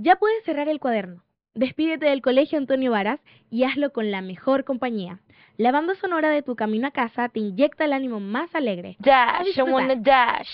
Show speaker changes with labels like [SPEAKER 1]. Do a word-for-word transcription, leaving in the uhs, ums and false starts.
[SPEAKER 1] Ya puedes cerrar el cuaderno. Despídete del Colegio Antonio Varas y hazlo con la mejor compañía. La banda sonora de tu camino a casa te inyecta el ánimo más alegre.
[SPEAKER 2] Dash, I wanna dash.